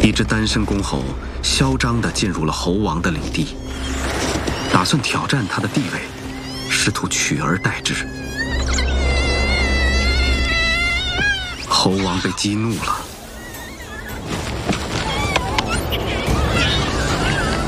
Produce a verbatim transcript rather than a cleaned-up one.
一只单身公猴嚣张地进入了猴王的领地，打算挑战他的地位，试图取而代之。猴王被激怒了，